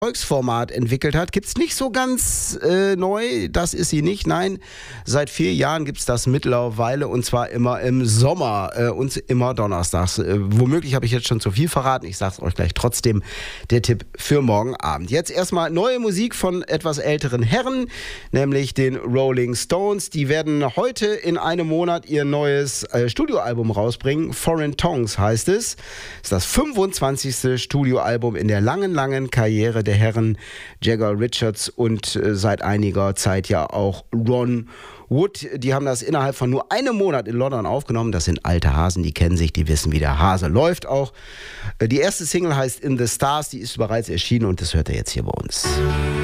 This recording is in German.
Volksformat entwickelt hat. Gibt es nicht so ganz neu, das ist sie nicht. Nein, seit 4 Jahren gibt es das mittlerweile und zwar immer im Sommer und immer donnerstags. Womöglich habe ich jetzt schon zu viel verraten. Ich sage es euch gleich trotzdem. Der Tipp für morgen Abend. Jetzt erstmal neue Musik von etwas älteren Herren, nämlich den Rolling Stones. Die werden heute in einem Monat ihr neues Studioalbum rausbringen. Foreign Tongues heißt es. Das ist das 25. Studioalbum in der langen Karriere der Herren Jagger Richards und seit einiger Zeit ja auch Ron Wood. Die haben das innerhalb von nur einem Monat in London aufgenommen. Das sind alte Hasen, die kennen sich, die wissen, wie der Hase läuft auch. Die erste Single heißt In the Stars, die ist bereits erschienen und das hört ihr jetzt hier bei uns.